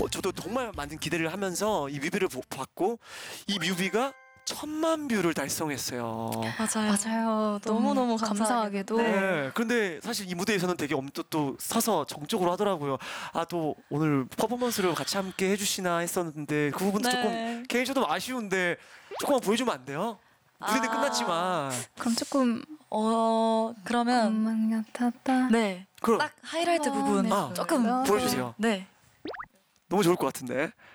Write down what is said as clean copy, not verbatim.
저도 정말 많은 기대를 하면서 이 뮤비를 봤고 이 뮤비가 1000만 뷰를 달성했어요. 맞아요. 너무너무 감사하게도. 네. 그런데 사실 이 무대에서는 되게 엄청 또 서서 정적으로 하더라고요. 아, 또 오늘 퍼포먼스를 같이 함께 해주시나 했었는데 그 부분도 네. 조금 개인적으로 아쉬운데 조금만 보여주면 안 돼요? 무대는 끝났지만. 그럼 조금 그러면 엄만 같았다. 네. 그럼 딱 하이라이트 부분 네. 아, 조금 보여주세요. 네. 너무 좋을 것 같은데.